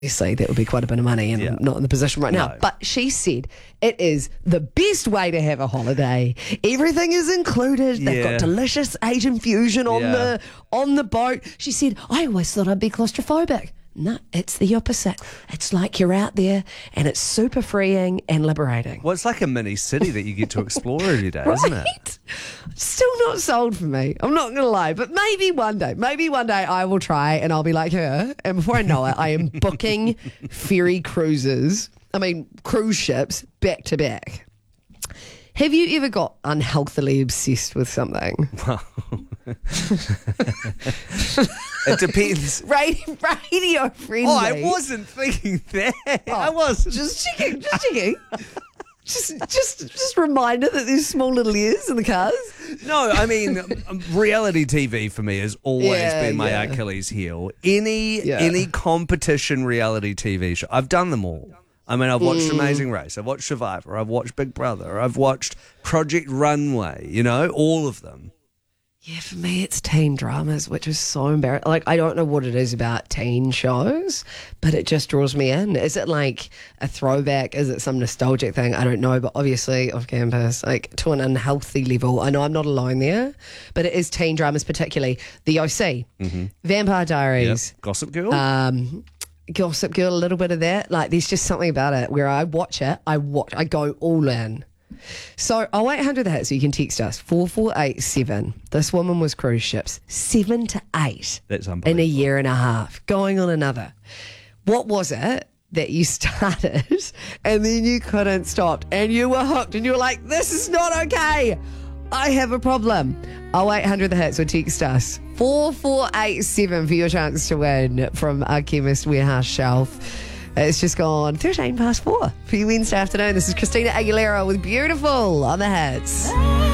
Obviously, that would be quite a bit of money, and I'm not in the position right now. No. But she said it is the best way to have a holiday. Everything is included. They've got delicious Asian fusion on the boat. She said, I always thought I'd be claustrophobic. No, it's the opposite. It's like you're out there and it's super freeing and liberating. Well, it's like a mini city that you get to explore every day, isn't it? Still not sold for me. I'm not going to lie. But maybe one day I will try and I'll be like her. And before I know it, I am booking cruise ships back to back. Have you ever got unhealthily obsessed with something? It depends. Radio friendly. Oh, I wasn't thinking that. I wasn't. Just checking. Just reminder that there's small little ears in the cars. No, I mean, reality TV for me has always been my Achilles heel. Any competition reality TV show, I've done them all. I mean, I've watched Amazing Race, I've watched Survivor, I've watched Big Brother, I've watched Project Runway, all of them. Yeah, for me it's teen dramas, which is so embarrassing. Like, I don't know what it is about teen shows, but it just draws me in. Is it like a throwback? Is it some nostalgic thing? I don't know, but obviously off campus, like to an unhealthy level. I know I'm not alone there, but it is teen dramas, particularly The OC, Vampire Diaries, Gossip Girl. Gossip Girl, a little bit of that. Like, there's just something about it where I watch it, I go all in. So 0800 the hit, so you can text us 4487. This woman was cruise ships 7 to 8. That's unbelievable. In a year and a half, going on another. What was it that you started and then you couldn't stop and you were hooked and you were like, this is not okay, I have a problem? 0800 the hits, or text us 4487 for your chance to win from our Chemist Warehouse shelf. It's just gone 13 past 4 for your Wednesday afternoon. This is Christina Aguilera with Beautiful on the hits.